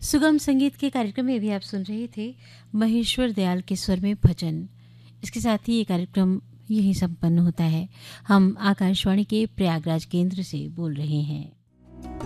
सुगम संगीत के कार्यक्रम में भी आप सुन रहे थे महेश्वर दयाल के स्वर में भजन। इसके साथ ही ये कार्यक्रम यही संपन्न होता है। हम आकाशवाणी के प्रयागराज केंद्र से बोल रहे हैं।